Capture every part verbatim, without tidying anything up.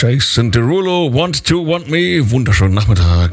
Jason Derulo, Want to Want Me. Wunderschönen Nachmittag.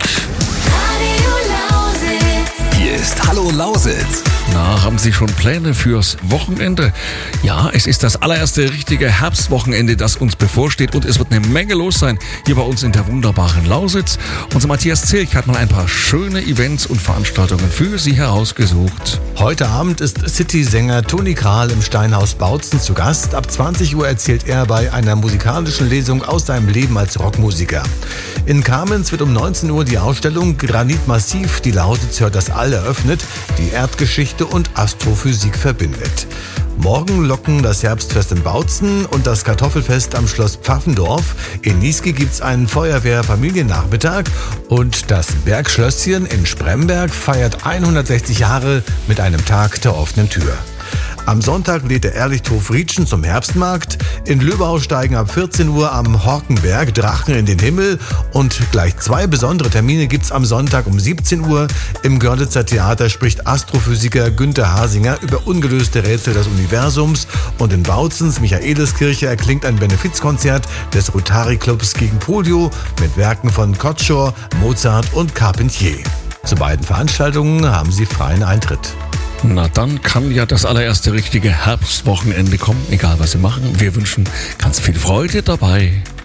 Hier ist Hallo Lausitz. Na, haben Sie schon Pläne fürs Wochenende? Ja, es ist das allererste richtige Herbstwochenende, das uns bevorsteht und es wird eine Menge los sein hier bei uns in der wunderbaren Lausitz. Unser Matthias Zilch hat mal ein paar schöne Events und Veranstaltungen für Sie herausgesucht. Heute Abend ist City-Sänger Toni Kral im Steinhaus Bautzen zu Gast. Ab zwanzig Uhr erzählt er bei einer musikalischen Lesung aus seinem Leben als Rockmusiker. In Kamenz wird um neunzehn Uhr die Ausstellung Granit Massiv, die Lausitz hört das All eröffnet, die Erdgeschichte und Astrophysik verbindet. Morgen locken das Herbstfest in Bautzen und das Kartoffelfest am Schloss Pfaffendorf. In Niesky gibt's einen Feuerwehr-Familiennachmittag und das Bergschlösschen in Spremberg feiert hundertsechzig Jahre mit einem Tag der offenen Tür. Am Sonntag lädt der Ehrlichhof Rietschen zum Herbstmarkt. In Löbau steigen ab vierzehn Uhr am Horkenberg Drachen in den Himmel. Und gleich zwei besondere Termine gibt's am Sonntag um siebzehn Uhr. Im Görlitzer Theater spricht Astrophysiker Günther Hasinger über ungelöste Rätsel des Universums. Und in Bautzens Michaeliskirche erklingt ein Benefizkonzert des Rotary Clubs gegen Polio mit Werken von Kotschor, Mozart und Carpentier. Zu beiden Veranstaltungen haben Sie freien Eintritt. Na, dann kann ja das allererste richtige Herbstwochenende kommen, egal was Sie machen. Wir wünschen ganz viel Freude dabei.